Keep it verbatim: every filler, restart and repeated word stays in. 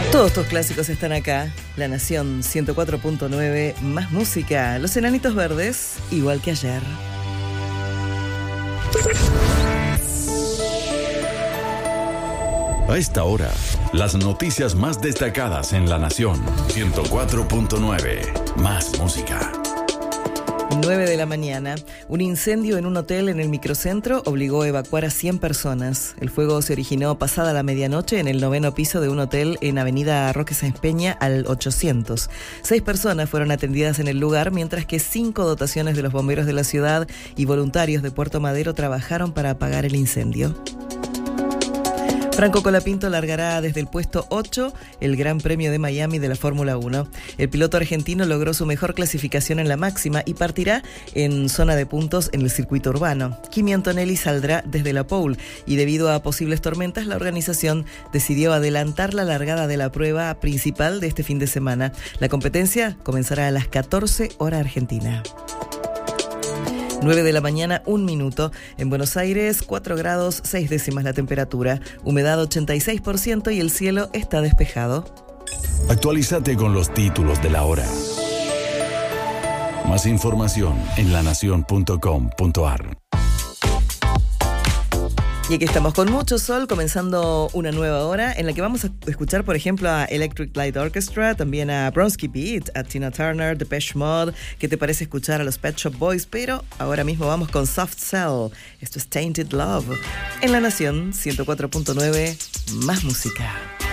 Todos estos clásicos están acá. La Nación ciento cuatro punto nueve, más música. Los Enanitos Verdes, igual que ayer. A esta hora, las noticias más destacadas en La Nación ciento cuatro punto nueve, más música. nueve de la mañana. Un incendio en un hotel en el microcentro obligó a evacuar a cien personas. El fuego se originó pasada la medianoche en el noveno piso de un hotel en Avenida Roque Sáenz Peña al ochocientos. Seis personas fueron atendidas en el lugar, mientras que cinco dotaciones de los bomberos de la ciudad y voluntarios de Puerto Madero trabajaron para apagar el incendio. Franco Colapinto largará desde el puesto ocho el Gran Premio de Miami de la Fórmula uno. El piloto argentino logró su mejor clasificación en la máxima y partirá en zona de puntos en el circuito urbano. Kimi Antonelli saldrá desde la pole y debido a posibles tormentas, la organización decidió adelantar la largada de la prueba principal de este fin de semana. La competencia comenzará a las catorce hora argentina. nueve de la mañana, un minuto. En Buenos Aires, cuatro grados, seis décimas la temperatura. Humedad ochenta y seis por ciento y el cielo está despejado. Actualízate con los títulos de la hora. Más información en lanación punto com punto ar. Y aquí estamos con mucho sol, comenzando una nueva hora en la que vamos a escuchar, por ejemplo, a Electric Light Orchestra, también a Bronski Beat, a Tina Turner, Depeche Mode. ¿Qué te parece escuchar a los Pet Shop Boys? Pero ahora mismo vamos con Soft Cell. Esto es Tainted Love. En La Nación ciento cuatro punto nueve, más música.